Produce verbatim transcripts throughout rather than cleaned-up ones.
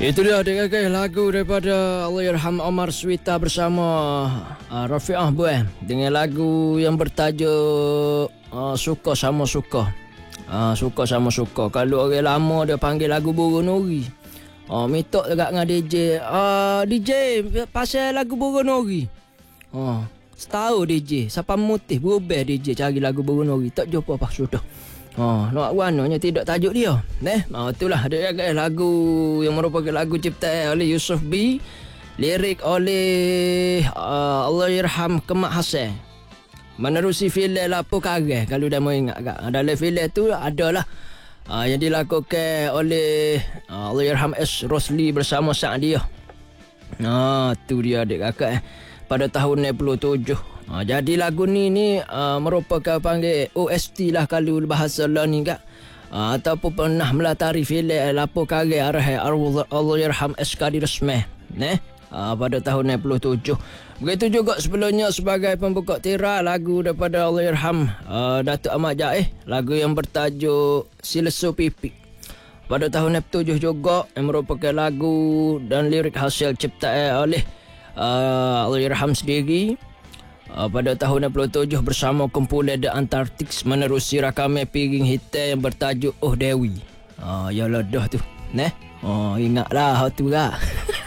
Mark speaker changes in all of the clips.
Speaker 1: Itu dia adik-adik lagu daripada Allahyarham Omar Swita bersama uh, Rafi'ah Bueh dengan lagu yang bertajuk uh, Suka Sama Suka. Uh, suka Sama Suka. Kalau orang lama dia panggil lagu Burung Nuri. Oh, uh, mitok dekat dengan D J. Uh, D J pasal lagu Burung Nuri. Oh, uh, setahu D J. Siapa mutih berubah D J cari lagu Burung Nuri. Tak jumpa apa sudah. Oh, nak warnanya tidak tajuk dia. Neh, oh, itulah dia guys, lagu yang merupakan lagu ciptaan oleh Yusuf B, lirik oleh uh, Allahyarham Kemak Hasan. Menerusi filem Lapo Kareh kalau dah mau ingat kat. Dalam filem tu adalah uh, yang dilakukan oleh uh, Allahyarham S Rosli bersama Sa'diyah. Ah, tu dia adik kakak eh. Pada tahun enam puluh tujuh. Ha, jadi lagu ni ni uh, merupakan panggil O S T lah kalau bahasa lah ni kak. Uh, ataupun pernah melatari filem Lapo Kareh arah Allahyarham S Kadir Resmeh. Neh, uh, pada tahun enam puluh tujuh. Begitu juga sebelumnya sebagai pembuka tira lagu daripada Allahyarham uh, Datuk Ahmad Jaeh, lagu yang bertajuk Silesu Pipi. Pada tahun enam puluh tujuh juga yang merupakan lagu dan lirik hasil ciptaan oleh uh, Allahyarham sendiri. Uh, pada tahun enam puluh tujuh bersama kumpulan The Antarctics menerusi rakaman piring hitam yang bertajuk Oh Dewi. Ah, uh, ya dah tu. Neh. Oh, ingatlah hak tu lah.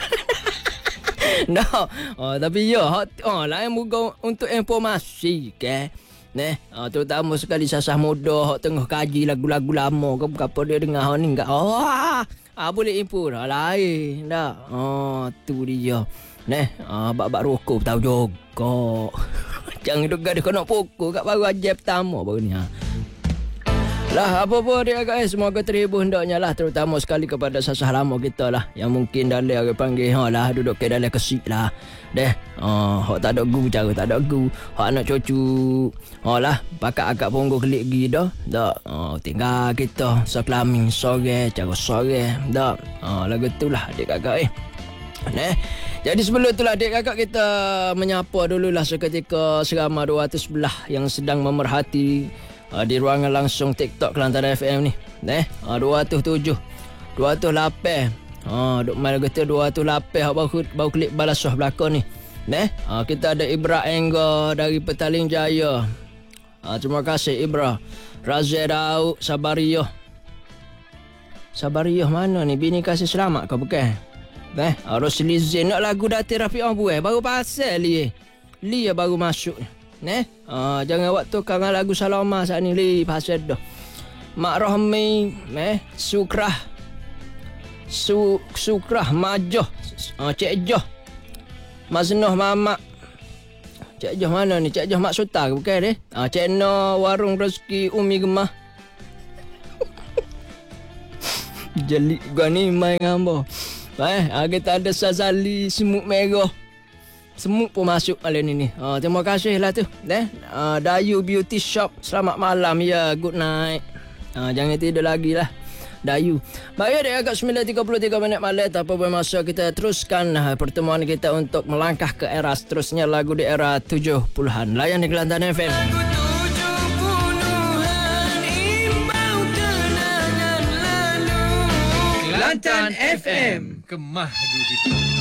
Speaker 1: No. Oh, tapi ya hak oh lain muka untuk informasi ke. Neh, uh, terutama sekali sasah muda hak tengah kaji lagu-lagu lama ke apa dia dengar hak ni enggak. Oh, ah, ah boleh info dah lain dah. Oh, tu dia. Neh, ah, bab-bab rokok tahu juga. Jangan duk gaduh kena pukul kat baru aja pertama baru ni ha. Lah apa-apa dia guys, semoga terhibur hendaknya lah, terutama sekali kepada sasah lama kita lah yang mungkin dalam orang panggil ha lah duduk ke dalam kesik lah. Deh, ah, hak tak ada gu cara tak ada gu. Hak anak cucu ha lah pakat agak punggu kelik gi dah. Dak, ah, tinggal kita sekelamin sore cara sore dak. Ah, lagu itulah adik kakak eh. Neh. Jadi sebelum itulah adik kakak kita menyapa dululah seketika seramai dua ratus sebelah yang sedang memerhati uh, di ruangan langsung TikTok Kelantan F M ni. Neh, uh, dua ratus tujuh, dua ratus lapan. Ha, duk main kata dua ratus lapan hak baru baru klik balasah belakang ni. Neh, uh, kita ada Ibra Engga dari Petaling Jaya. Uh, terima kasih Ibra. Razia Daud Sabariyah. Sabariyah mana ni? Bini kasih selamat ke bukan? Eh, Rosli Zain nak lagu Datin Rafi'ah Bueh baru pasal li. Li baru masuk. Neh, ah jangan waktu kangen lagu Salama saat ni li pasal dah. Mak Rohmi, eh, Sukrah. Su Sukrah Majoh. Ah Cik Joh. Maznoh Mamak. Cik Joh mana ni? Cik Joh Mak Sultan bukan eh? Ah channel Warung Rezeki Umi Gemah. Jelik gua ni main hamba. Eh, kita ada Sazali Semut Merah. Semut pun masuk malam ni. Ha, terima kasih lah tu. Eh, uh, Dayu Beauty Shop. Selamat malam ya. Good night. Ha, jangan tidur lagi lah. Dayu. Baik, dia agak sembilan tiga puluh tiga minit malam. Tanpa bermasa kita teruskan uh, pertemuan kita untuk melangkah ke era seterusnya lagu di era tujuh puluhan. Layan di Kelantan F M.
Speaker 2: Kelantan F M, Kemah Hidup.